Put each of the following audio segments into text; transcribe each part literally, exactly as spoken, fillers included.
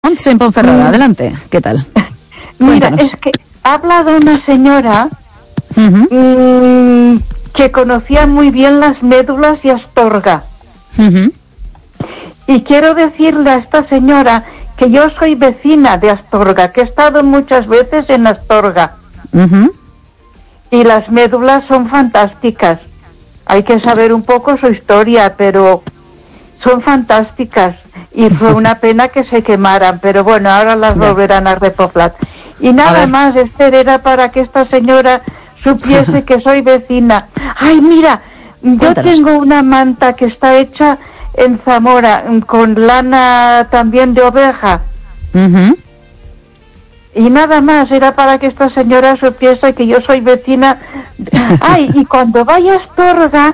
En Ponferrada, adelante, ¿qué tal? Mira, Cuéntanos. Es que ha hablado una señora uh-huh. mmm, que conocía muy bien las médulas y Astorga. Uh-huh. Y quiero decirle a esta señora que yo soy vecina de Astorga, que he estado muchas veces en Astorga. Uh-huh. Y las médulas son fantásticas. Hay que saber un poco su historia, pero son fantásticas. Y fue una pena que se quemaran, pero bueno, ahora las ya. volverán a repoblar. Y nada más, Esther, era para que esta señora supiese que soy vecina. Ay, mira, Cuéntanos. Yo tengo una manta que está hecha en Zamora, con lana también de oveja. Uh-huh. Y nada más, era para que esta señora supiese que yo soy vecina. Ay, y cuando vaya a Astorga,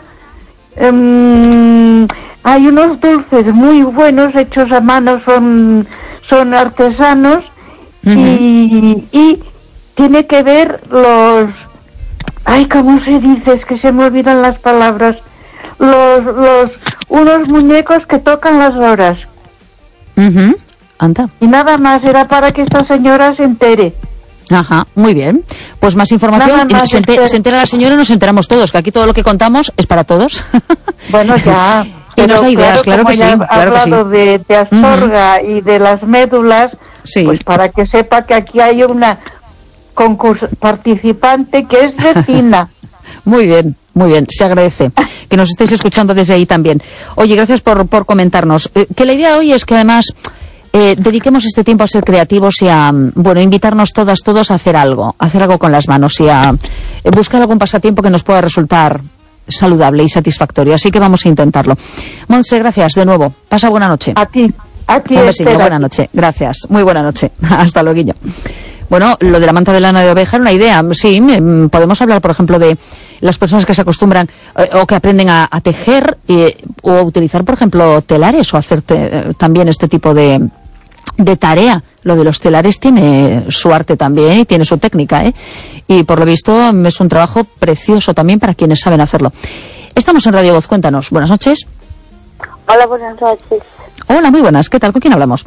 um, hay unos dulces muy buenos hechos a mano, son, son artesanos. Uh-huh. y, y tiene que ver los... Ay, ¿cómo se dice? Es que se me olvidan las palabras. Los, los, unos muñecos que tocan las horas. Uh-huh. Anda. Y nada más, era para que esta señora se entere. Ajá, muy bien. Pues más información, más se, enter, se entera la señora y nos enteramos todos, que aquí todo lo que contamos es para todos. Bueno, ya. Y nos da ideas, claro, claro que sí. Ha claro hablado que sí. de, de Astorga uh-huh. y de las médulas, sí. Pues para que sepa que aquí hay una concurs- participante que es vecina. Muy bien, muy bien, se agradece que nos estéis escuchando desde ahí también. Oye, gracias por, por comentarnos. Eh, que la idea hoy es que además eh, dediquemos este tiempo a ser creativos y a, bueno, invitarnos todas, todos a hacer algo, a hacer algo con las manos y a eh, buscar algún pasatiempo que nos pueda resultar saludable y satisfactorio. Así que vamos a intentarlo. Montse, gracias de nuevo. Pasa buena noche. A ti, a ti. Un besillo, buena noche. Gracias. Muy buena noche. Hasta luego. Bueno, lo de la manta de lana de oveja era una idea. Sí, podemos hablar, por ejemplo, de las personas que se acostumbran eh, o que aprenden a, a tejer eh, o a utilizar, por ejemplo, telares o hacer te, también este tipo de, de tarea. Lo de los telares tiene su arte también y tiene su técnica, ¿eh? Y por lo visto es un trabajo precioso también para quienes saben hacerlo. Estamos en Radio Voz, cuéntanos. Buenas noches. Hola, buenas noches. Hola, muy buenas. ¿Qué tal? ¿Con quién hablamos?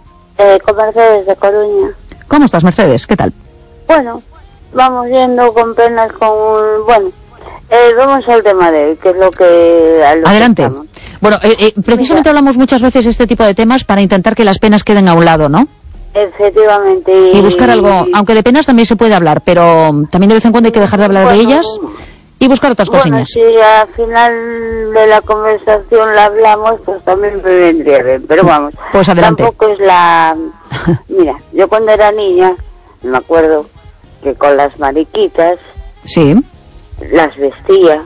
Eh, con Mercedes de Coruña. ¿Cómo estás, Mercedes? ¿Qué tal? Bueno, vamos yendo con penas con... Bueno, eh, vamos al tema de hoy, que es lo que... Lo Adelante. Que bueno, eh, eh, precisamente Mira. hablamos muchas veces de este tipo de temas para intentar que las penas queden a un lado, ¿no? Efectivamente. Y, y buscar algo, aunque de penas también se puede hablar, pero también de vez en cuando hay que dejar de hablar bueno, de ellas y buscar otras bueno, cosillas. Si al final de la conversación la hablamos, pues también me vendría bien, pero vamos. Pues adelante. Tampoco es la... Mira, yo cuando era niña, me acuerdo que con las mariquitas... Sí. Las vestía.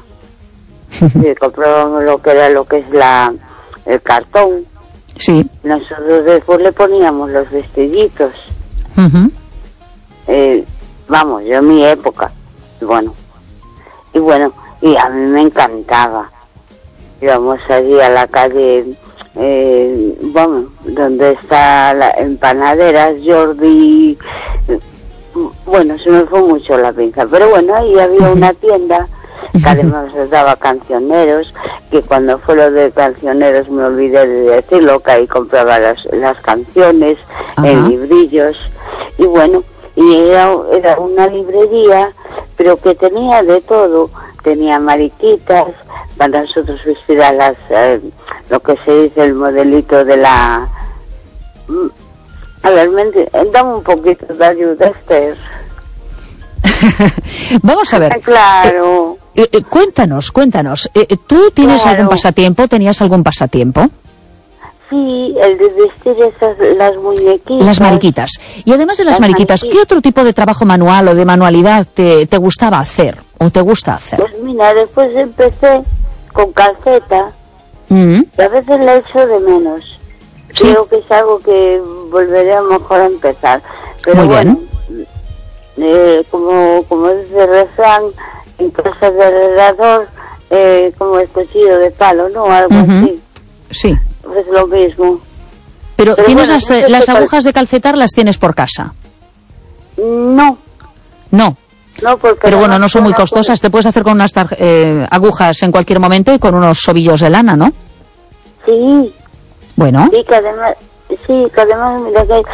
Y comprábamos lo que era lo que es la el cartón. Sí. Nosotros después le poníamos los vestiditos. Uh-huh. Eh, vamos, yo en mi época. Bueno. Y bueno, y a mí me encantaba. Íbamos allí a la calle, eh, bueno, donde está la empanaderas, Jordi. Bueno, se me fue mucho la pinza. Pero bueno, ahí había una tienda que además les daba cancioneros, que cuando fue lo de cancioneros me olvidé de decirlo, que ahí compraba las, las canciones uh-huh. en librillos. Y bueno, y era, era una librería, pero que tenía de todo. Tenía mariquitas para nosotros vestir a las, eh, lo que se dice el modelito de la... A ver, dame un poquito de ayuda, Esther. Vamos a ver. Claro. Eh, eh, cuéntanos, cuéntanos. Eh, ¿Tú tienes claro. algún pasatiempo? ¿Tenías algún pasatiempo? Sí, el de vestir esas, las muñequitas. Las mariquitas. Y además de las, las mariquitas, mariquitas, ¿qué otro tipo de trabajo manual o de manualidad te, te gustaba hacer o te gusta hacer? Pues mira, después empecé con calceta mm-hmm. y a veces la echo de menos. ¿Sí? Creo que es algo que volveré a lo mejor a empezar. Pero Muy bueno, bien. Eh, como, como dice el refrán, en casa de alrededor, eh, como el cuchillo de palo, ¿no? Algo uh-huh. así. Sí. Es lo mismo. Pero, Pero ¿tienes bueno, las, no sé las qué agujas de calcetar las tienes por casa? No. No. No, porque Pero bueno, no son muy una costosas. Te puedes hacer con unas tar- eh, agujas en cualquier momento y con unos ovillos de lana, ¿no? Sí. Bueno. Sí, que además, sí, que además, mira que